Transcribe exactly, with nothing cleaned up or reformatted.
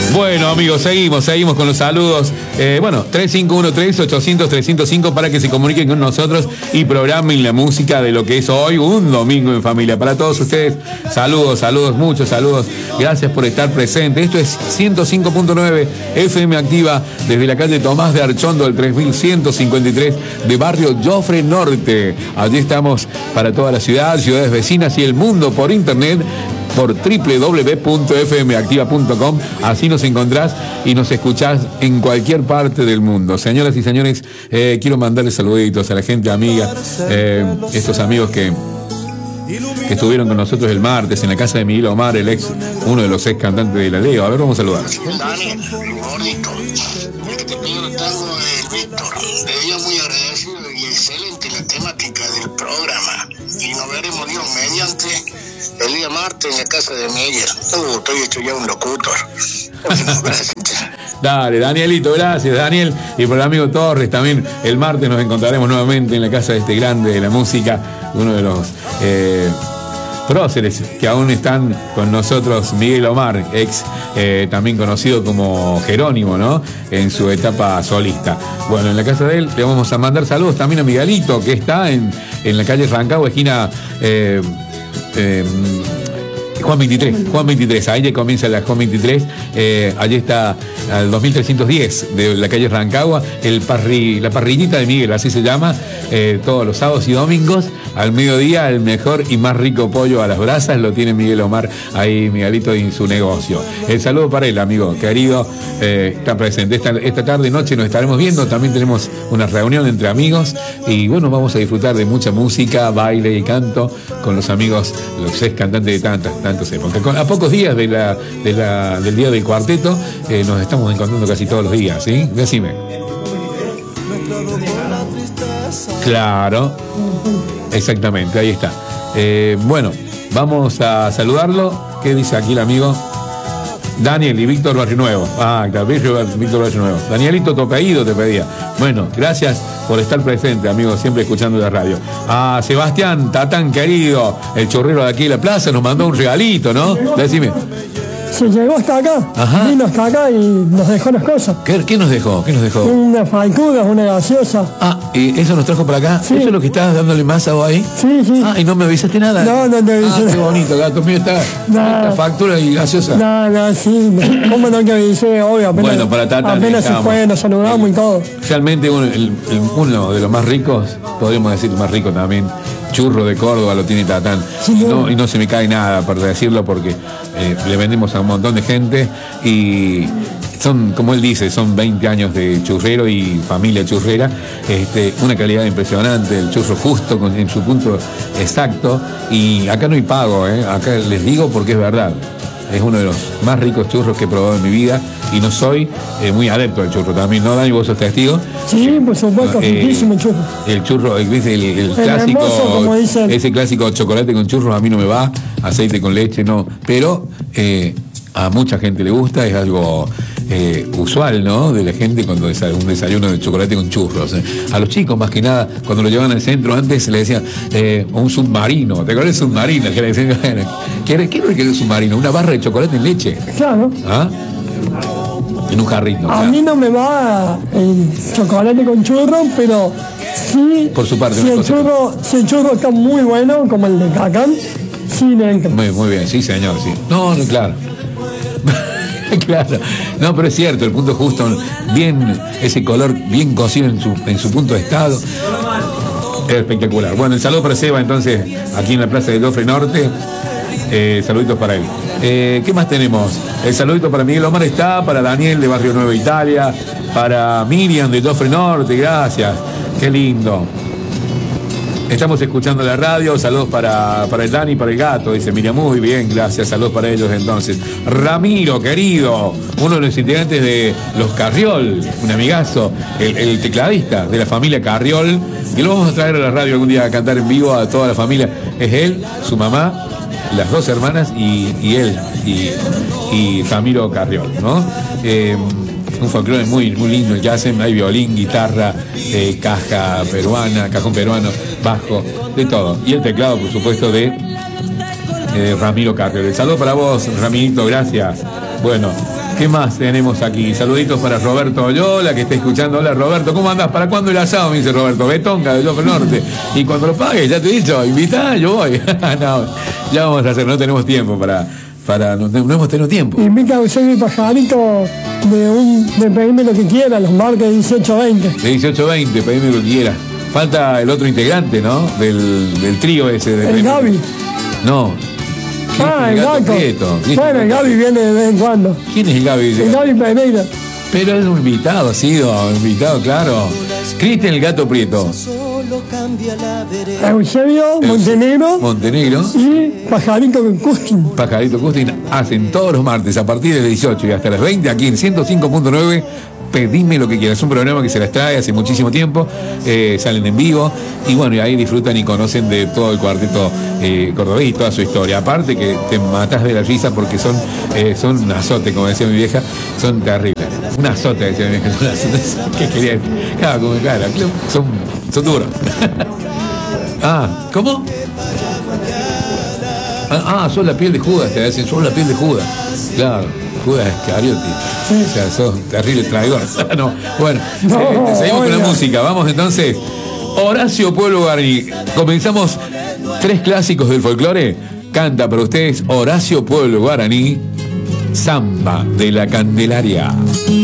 Bueno, amigos, seguimos, seguimos con los saludos. Eh, bueno, tres cinco uno tres, ochocientos, trescientos cinco para que se comuniquen con nosotros y programen la música de lo que es hoy un domingo en familia. Para todos ustedes, saludos, saludos, muchos saludos. Gracias por estar presentes. Esto es ciento cinco punto nueve F M Activa desde la calle Tomás de Archondo, el tres mil ciento cincuenta y tres de barrio Joffre Norte. Allí estamos para toda la ciudad, ciudades vecinas y el mundo por internet, por doble u doble u doble u punto f m activa punto com. Así nos encontrás y nos escuchás en cualquier parte del mundo. Señoras y señores, eh, quiero mandarles saluditos a la gente amiga, eh, estos amigos que, que estuvieron con nosotros el martes en la casa de Miguel Omar, el ex, uno de los ex cantantes de la Leo. A ver, vamos a saludar. Daniel, gordito, el que te pidió el tango es Víctor. De ella muy agradecido y excelente la temática del programa. Y nos veremos Dios mediante el día martes en la casa de Miguel. Uh, estoy hecho ya un locutor. Gracias. Dale, Danielito, gracias, Daniel. Y por el amigo Torres también. El martes nos encontraremos nuevamente en la casa de este grande de la música, uno de los eh, próceres que aún están con nosotros, Miguel Omar, ex eh, también conocido como Jerónimo, ¿no? En su etapa solista. Bueno, en la casa de él le vamos a mandar saludos también a Miguelito, que está en, en la calle Rancagua, esquina Eh, Eh, Juan veintitrés, Juan veintitrés, ahí ya comienza la Juan veintitrés, eh, allí está al dos mil trescientos diez de la calle Rancagua, el parri, la parrillita de Miguel, así se llama, eh, todos los sábados y domingos, al mediodía, el mejor y más rico pollo a las brasas lo tiene Miguel Omar, ahí Miguelito en su negocio. El saludo para él, amigo querido, eh, está presente. Esta, esta tarde, noche nos estaremos viendo, también tenemos una reunión entre amigos y bueno, vamos a disfrutar de mucha música, baile y canto con los amigos, los ex cantantes de tantas, tantas épocas. A pocos días de la, de la, del día del cuarteto, eh, nos estamos encontrando casi todos los días, ¿sí? Decime. Claro, exactamente, ahí está. Eh, bueno, vamos a saludarlo. ¿Qué dice aquí el amigo? Daniel y Víctor Barrio Nuevo. Ah, claro, Víctor Barrio Nuevo. Danielito, tu apellido te pedía. Bueno, gracias por estar presente, amigos, siempre escuchando la radio. Ah, Sebastián, Tatán querido, el chorrero de aquí de la plaza, nos mandó un regalito, ¿no? Decime. Se llegó hasta acá, Ajá. vino hasta acá y nos dejó las cosas. ¿Qué, qué nos dejó? ¿Qué nos dejó? Unas falcudas, una gaseosa. Ah, ¿y eso nos trajo para acá? Sí. ¿Eso es lo que estabas dándole masa vos ahí? Sí, sí. Ah, ¿y no me avisaste nada? No, no te avisé. Ah, qué bonito, gato mío, está No. esta factura y gaseosa. No, no, sí. ¿Cómo no que avisé? Obvio, apenas, Bueno, para Tata apenas se fue, nos saludamos y todo. Realmente uno, el, el, uno de los más ricos, podríamos decir más rico también, churro de Córdoba lo tiene Tatán. Sí, y, no. no, y no se me cae nada por decirlo porque eh, le vendemos a un montón de gente y son, como él dice, son veinte años de churrero y familia churrera, este, una calidad impresionante, el churro justo con, en su punto exacto, y acá no hay pago, ¿eh? Acá les digo porque es verdad. Es uno de los más ricos churros que he probado en mi vida y no soy eh, muy adepto al churro también, ¿no, Dani? ¿Vos sos testigo? Sí, por supuesto, Eh, riquísimo el churro. El churro, el, el, el El clásico, hermoso, como dicen. ese clásico chocolate con churros a mí no me va, aceite con leche no, pero eh, a mucha gente le gusta, es algo eh, usual, ¿no? De la gente cuando es un desayuno de chocolate con churros. ¿eh? A los chicos, más que nada, cuando lo llevaban al centro, antes se le decía eh, un submarino, ¿te acuerdas del submarino? Que le decían, ¿qué era, ¿qué era el submarino? Una barra de chocolate en leche. Claro. ¿Ah? En un jarrito. A claro. mí no me va el chocolate con churro, pero sí. Por su parte, si una el, cosa. churro, si el churro está muy bueno, como el de Cacán, sí le entra. Muy, muy bien, sí, señor, sí. No, no, claro. Claro, no, pero es cierto, el punto justo, bien, ese color bien cocido en su, en su punto de estado. Es espectacular. Bueno, el saludo para Seba, entonces, aquí en la plaza de Joffre Norte. Eh, saluditos para él. Eh, ¿Qué más tenemos? El saludito para Miguel Omar está, para Daniel de Barrio Nueva Italia, para Miriam de Joffre Norte, gracias. Qué lindo. Estamos escuchando la radio, saludos para, para el Dani y para el gato, dice Miriam, muy bien, gracias, saludos para ellos entonces. Ramiro, querido, uno de los integrantes de Los Carriol, un amigazo, el, el tecladista de la familia Carriol, y lo vamos a traer a la radio algún día a cantar en vivo a toda la familia. Es él, su mamá, las dos hermanas y, y él, y, y Ramiro Carriol, ¿no? Eh, un folclore muy, muy lindo el que hacen, hay violín, guitarra, eh, caja peruana, cajón peruano, bajo, de todo. Y el teclado, por supuesto, de eh, Ramiro Carriol. El saludo para vos, Ramirito, gracias. Bueno, ¿Qué más tenemos aquí? Saluditos para Roberto Oyola, que está escuchando. Hola Roberto, ¿cómo andás? ¿Para cuándo el asado? Me dice Roberto. Betonga, de Loco Norte. Y cuando lo pagues, ya te he dicho, invitá, yo voy. No, ya vamos a hacer, no tenemos tiempo para... para no, no hemos tenido tiempo. Invita a Eusebio y Pajarito de, un, de pedirme lo que quiera, los martes dieciocho veinte. De dieciocho veinte, pedime lo que quiera. Falta el otro integrante, ¿no? Del, del trío ese. De el Gaby. No. Ah, el, el gato. Prieto. Bueno, el Gaby viene de vez en cuando. ¿Quién es el Gaby? El Gaby Pereira. Pero es un invitado, ha sido un invitado, claro. Cristian el Gato Prieto. Eusebio Montenegro. Montenegro. Y Pajarito Custin. Pajarito Custin hacen todos los martes a partir de las dieciocho y hasta las veinte aquí en ciento cinco punto nueve. Pedime lo que quieras. Es un programa que se las trae hace muchísimo tiempo. Eh, salen en vivo. Y bueno, y ahí disfrutan y conocen de todo el cuarteto eh, cordobés y toda su historia. Aparte que te matás de la risa porque son, eh, son un azote, como decía mi vieja. Son terribles. Un azote, decía mi vieja. Un azote. ¿Qué quería decir? Claro, como cara. Son, son duros. Ah, ¿cómo? Ah, ah, son la piel de Judas, te dicen, son la piel de Judas. Claro, Judas Iscariote. Sí. O sea, sos terrible traidor. No, bueno, no, eh, seguimos con la música. Vamos entonces. Horacio Pueblo Guaraní. Comenzamos tres clásicos del folclore. Canta para ustedes Horacio Pueblo Guaraní, Samba de la Candelaria.